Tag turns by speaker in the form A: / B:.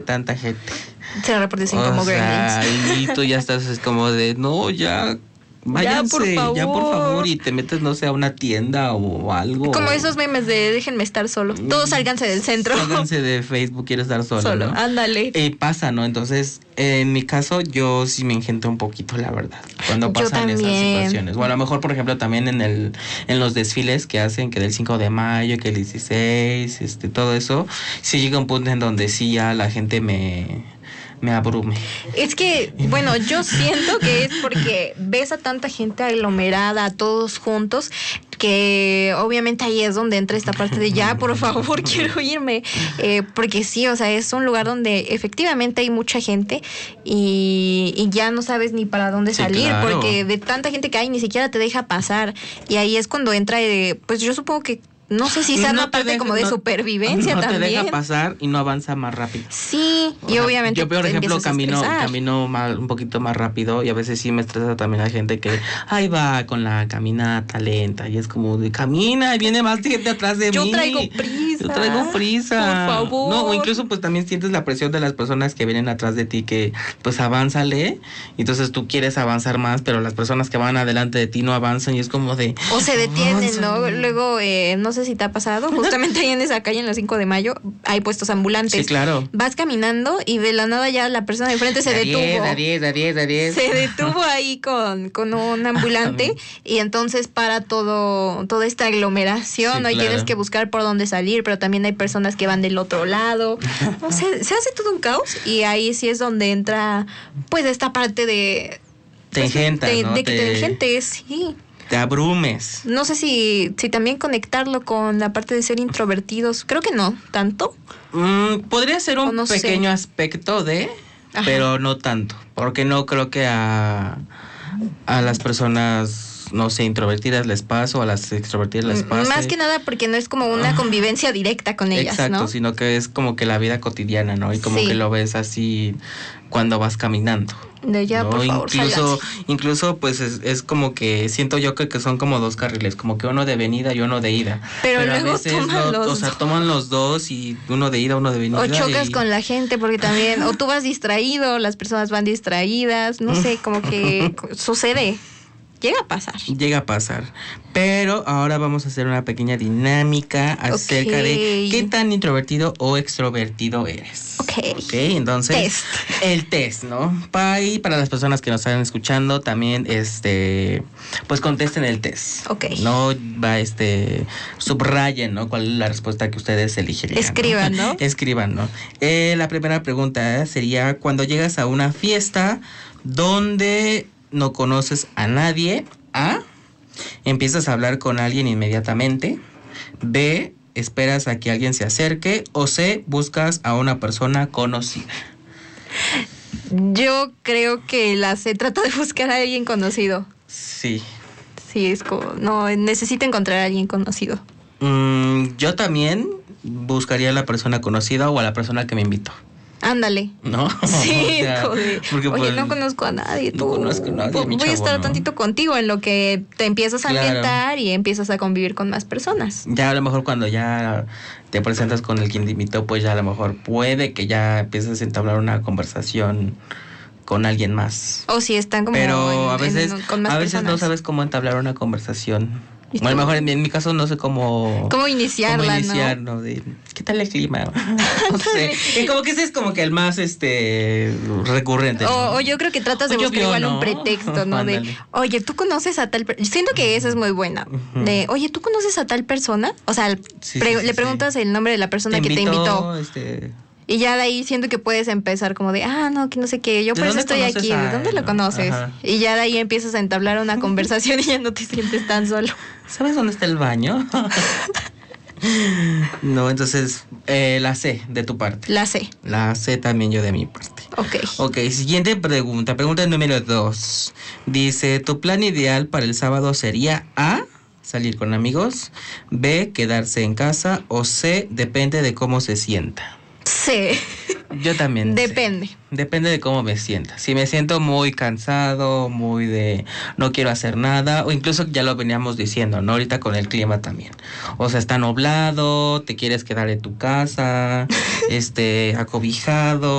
A: tanta gente.
B: Se reproducen como gremlins.
A: Y tú ya estás es como de, no, ya... Váyanse, ya por favor, y te metes, no sé, a una tienda o algo.
B: Como esos memes de déjenme estar solo. Todos sálganse del centro.
A: Sálganse de Facebook, quiero estar solo, ¿no?
B: Ándale.
A: Pasa, ¿no? Entonces, en mi caso, yo sí me engento un poquito, la verdad, cuando pasan esas situaciones. O a lo mejor, por ejemplo, también en los desfiles que hacen, que del 5 de mayo, que el 16, todo eso, sí llega un punto en donde sí ya la gente me abrume.
B: Es que, bueno, yo siento que es porque ves a tanta gente aglomerada, todos juntos, que obviamente ahí es donde entra esta parte de ya, por favor, quiero irme. Porque sí, o sea, es un lugar donde efectivamente hay mucha gente y ya no sabes ni para dónde salir, claro. Porque de tanta gente que hay ni siquiera te deja pasar. Y ahí es cuando entra, pues yo supongo que no sé si sea una parte como de supervivencia también.
A: No te deja pasar y no avanza más rápido.
B: Sí, y obviamente
A: yo, por ejemplo, camino un poquito más rápido y a veces sí me estresa también la gente que ahí va con la caminata lenta y es como de camina y viene más gente atrás de mí.
B: Yo traigo prisa.
A: Por
B: favor.
A: No, o incluso pues también sientes la presión de las personas que vienen atrás de ti que pues avánzale, y entonces tú quieres avanzar más, pero las personas que van adelante de ti no avanzan y es como de...
B: O se detienen, ¿no? Luego, no sé si te ha pasado, justamente ahí en esa calle en la 5 de mayo hay puestos ambulantes.
A: Sí, claro.
B: Vas caminando y de la nada ya la persona de frente se detuvo.
A: A 10.
B: Se detuvo ahí con un ambulante y entonces para toda esta aglomeración,
A: sí,
B: ¿no? Y
A: claro.
B: Tienes que buscar por dónde salir, pero también hay personas que van del otro lado. O sea, se hace todo un caos y ahí sí es donde entra pues esta parte de...
A: Te engentas, ¿no?
B: De que te engentes, sí.
A: Te abrumes.
B: No sé si también conectarlo con la parte de ser introvertidos. Creo que no tanto.
A: Podría ser un pequeño aspecto de, ajá, pero no tanto. Porque no creo que a las personas, no sé, introvertidas les pase o a las extrovertidas les pase.
B: Más que nada porque no es como una convivencia directa con ellas,
A: exacto,
B: ¿no?
A: Sino que es como que la vida cotidiana, ¿no? Y como que lo ves así cuando vas caminando.
B: De ya, ¿no? Por favor,
A: incluso pues es como que siento yo que son como dos carriles, como que uno de venida y uno de ida.
B: Pero luego
A: a veces toman los dos y uno de ida, uno de venida.
B: O chocas con la gente porque también, o tú vas distraído, las personas van distraídas, no sé, como que sucede. Llega a pasar. Pero ahora vamos a hacer una pequeña dinámica acerca de qué tan introvertido o extrovertido eres. Ok, entonces el test, ¿no? Para las personas que nos están escuchando también, pues contesten el test. Ok.
A: No subrayen, ¿no? ¿Cuál es la respuesta que ustedes elegirían?
B: Escriban, ¿no?
A: Escriban, ¿no? La primera pregunta sería, cuando llegas a una fiesta donde no conoces a nadie, A, empiezas a hablar con alguien inmediatamente, B, esperas a que alguien se acerque, o C, buscas a una persona conocida.
B: Yo creo que la C, trata de buscar a alguien conocido.
A: Sí.
B: Sí, es como, no, necesito encontrar a alguien conocido.
A: Yo también buscaría a la persona conocida o a la persona que me invitó.
B: Ándale.
A: ¿No?
B: Sí,
A: o sea, porque
B: oye,
A: pues,
B: no conozco a nadie.
A: No conozco a nadie,
B: voy a estar tantito contigo en lo que te empiezas a ambientar y empiezas a convivir con más personas.
A: Ya a lo mejor cuando ya te presentas con el quien te invitó, pues ya a lo mejor puede que ya empieces a entablar una conversación con alguien más.
B: O si están como
A: pero a veces
B: con más personas.
A: No sabes cómo entablar una conversación. O a lo mejor en mi caso no sé cómo
B: iniciarla,
A: ¿no? ¿Qué tal el clima? No sé. Como que ese es como que el más recurrente, ¿no?
B: O yo creo que tratas de buscar igual un pretexto, ¿no? De, oye, ¿tú conoces a tal persona? Siento que esa es muy buena. De, oye, ¿tú conoces a tal persona? O sea, le preguntas el nombre de la persona que te invitó. Y ya de ahí siento que puedes empezar como de, no, que no sé qué, yo por eso estoy aquí, ¿de dónde lo conoces? Ajá. Y ya de ahí empiezas a entablar una conversación y ya no te sientes tan solo.
A: ¿Sabes dónde está el baño? No, entonces, la C de tu parte.
B: La C.
A: La C también yo de mi parte. Ok, siguiente pregunta número 2. Dice, ¿tu plan ideal para el sábado sería A, salir con amigos, B, quedarse en casa, o C, depende de cómo se sienta?
B: Sí.
A: Yo también.
B: Depende.
A: Depende de cómo me sienta. Si me siento muy cansado, muy de no quiero hacer nada, o incluso ya lo veníamos diciendo, ¿no? Ahorita con el clima también. O sea, está nublado, te quieres quedar en tu casa, acobijado.